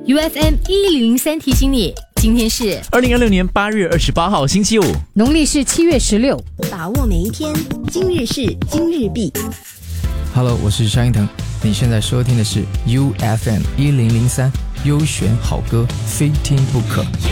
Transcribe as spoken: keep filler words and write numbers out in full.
U F M 一零零三提醒你，今天是二零二六年八月二十八号星期五， 农历是七月十六。 把握每一天，今日事今日毕。 Hello， 我是沙英腾，你现在收听的是 U F M 一零零三优选好歌，非听不可。